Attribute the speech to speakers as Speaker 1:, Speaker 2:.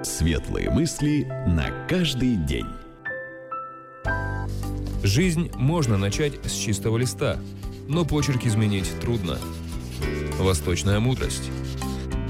Speaker 1: Светлые мысли на каждый день.
Speaker 2: Жизнь можно начать с чистого листа, но почерк изменить трудно. Восточная мудрость.